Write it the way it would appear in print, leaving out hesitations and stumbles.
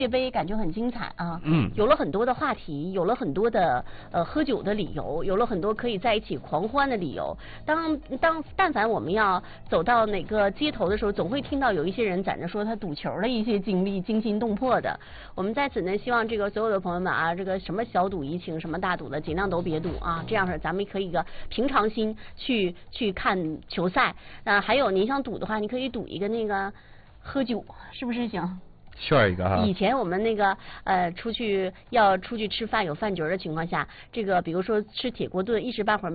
界杯感觉很精彩啊，有了很多的话题，有了很多的喝酒的理由，有了很多可以在一起狂欢的理由。但凡我们要走到哪个街头的时候，总会听到有一些人在那说他赌球的一些经历，惊心动魄的。我们在此呢，希望这个所有的朋友们啊，这个什么小赌怡情，什么大赌的，尽量都别赌啊。这样式咱们可以一个平常心去看球赛。还有您想赌的话，你可以赌一个那个喝酒，是不是行？ 炫一个哈！ 以前我们那个出去吃饭有饭局的情况下，这个比如说吃铁锅炖，一时半会儿